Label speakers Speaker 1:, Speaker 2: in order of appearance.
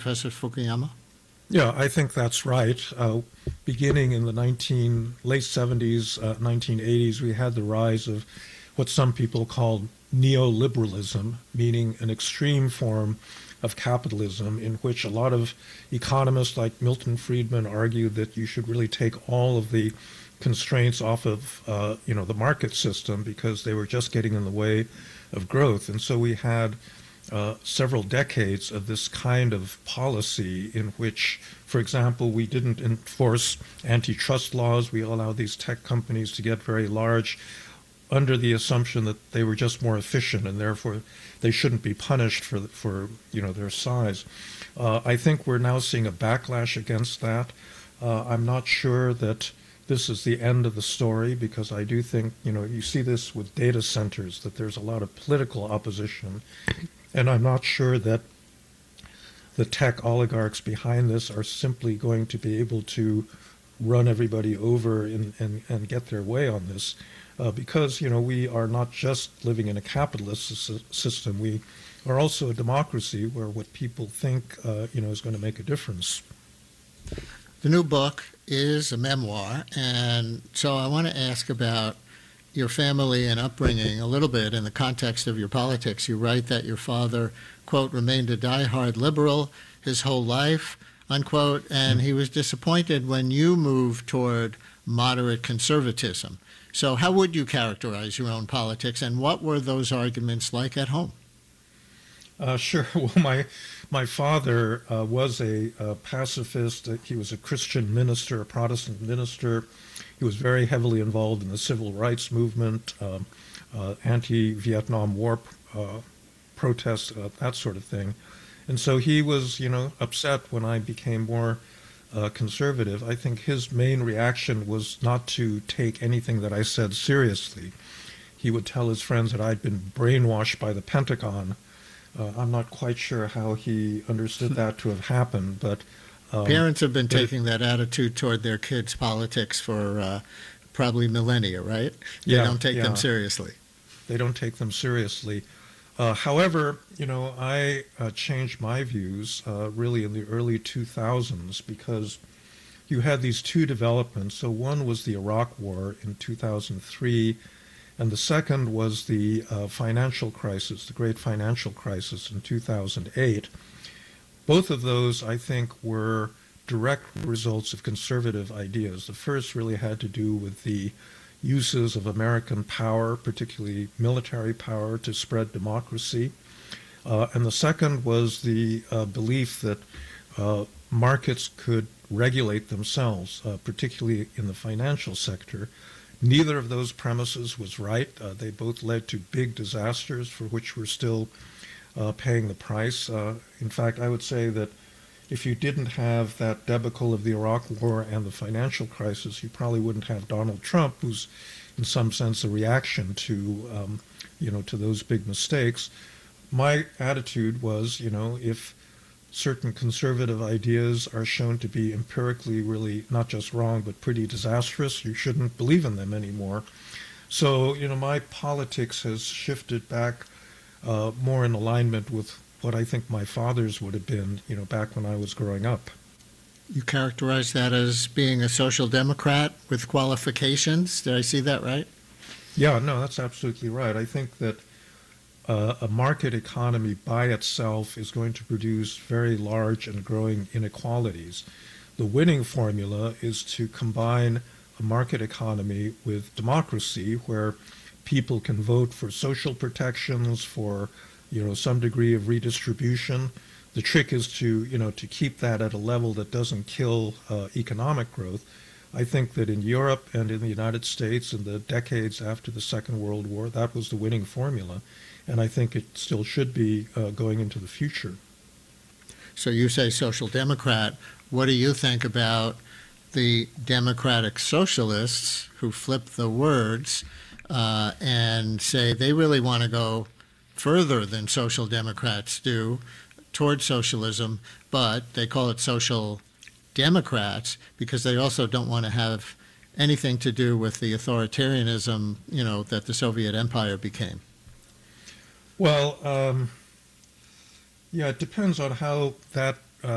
Speaker 1: Professor Fukuyama?
Speaker 2: Yeah, I think that's right. Beginning in the late 70s, 1980s, we had the rise of what some people called neoliberalism, meaning an extreme form of capitalism in which a lot of economists like Milton Friedman argued that you should really take all of the constraints off of the market system because they were just getting in the way of growth. And so we had several decades of this kind of policy in which, for example, we didn't enforce antitrust laws. We allowed these tech companies to get very large under the assumption that they were just more efficient and therefore they shouldn't be punished for their size. I think we're now seeing a backlash against that. I'm not sure that this is the end of the story because I do think, you see this with data centers, that there's a lot of political opposition. And I'm not sure that the tech oligarchs behind this are simply going to be able to run everybody over and get their way on this because, we are not just living in a capitalist system. We are also a democracy where what people think, is going to make a difference.
Speaker 1: The new book is a memoir, and so I want to ask about your family and upbringing a little bit in the context of your politics. You write that your father, quote, remained a diehard liberal his whole life, unquote, and he was disappointed when you moved toward moderate conservatism. So how would you characterize your own politics, and what were those arguments like at home?
Speaker 2: Sure. Well, my father was a pacifist. He was a Christian minister, a Protestant minister. He was very heavily involved in the civil rights movement, anti-Vietnam War protests, that sort of thing. And so he was, upset when I became more conservative. I think his main reaction was not to take anything that I said seriously. He would tell his friends that I'd been brainwashed by the Pentagon. I'm not quite sure how he understood that to have happened, but
Speaker 1: parents have been taking that attitude toward their kids' politics for probably millennia, right? They don't take them seriously.
Speaker 2: They don't take them seriously. However, I changed my views really in the early 2000s because you had these two developments. So one was the Iraq War in 2003, and the second was the financial crisis, the great financial crisis in 2008. Both of those, I think, were direct results of conservative ideas. The first really had to do with the uses of American power, particularly military power, to spread democracy. And the second was the belief that markets could regulate themselves, particularly in the financial sector. Neither of those premises was right. They both led to big disasters for which we're still paying the price. In fact, I would say that if you didn't have that debacle of the Iraq War and the financial crisis, you probably wouldn't have Donald Trump, who's in some sense a reaction to, to those big mistakes. My attitude was, if certain conservative ideas are shown to be empirically really not just wrong, but pretty disastrous, you shouldn't believe in them anymore. So, my politics has shifted back more in alignment with what I think my father's would have been, back when I was growing up.
Speaker 1: You characterize that as being a social democrat with qualifications. Did I see that right?
Speaker 2: Yeah, no, that's absolutely right. I think that a market economy by itself is going to produce very large and growing inequalities. The winning formula is to combine a market economy with democracy where people can vote for social protections, for some degree of redistribution. The trick is to keep that at a level that doesn't kill economic growth. I think that in Europe and in the United States in the decades after the Second World War, that was the winning formula, and I think it still should be going into the future.
Speaker 1: So you say social democrat. What do you think about the democratic socialists who flip the words and say they really want to go further than social democrats do toward socialism, but they call it social democrats because they also don't want to have anything to do with the authoritarianism, that the Soviet Empire became?
Speaker 2: Well, yeah, it depends on how that